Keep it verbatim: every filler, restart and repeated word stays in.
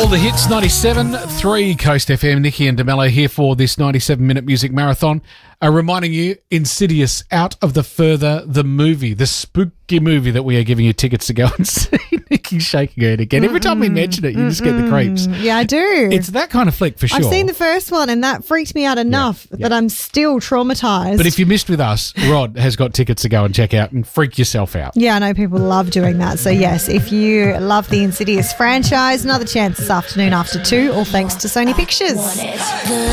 All the hits, ninety-seven point three Coast F M. Nikki and DeMello here for this ninety-seven minute music marathon. Uh, reminding you, Insidious, Out of the Further, the movie, the spooky movie that we are giving you tickets to go and see. Nikki's shaking her head again. Every time we mention it, you just get the creeps. Yeah, I do. It's that kind of flick for sure. I've seen the first one and that freaked me out enough Yeah, yeah. that I'm still traumatized. But if you missed with us, Rod has got tickets to go and check out and freak yourself out. Yeah, I know people love doing that. So yes, if you love the Insidious franchise, another chance this afternoon after two, all thanks to Sony Pictures.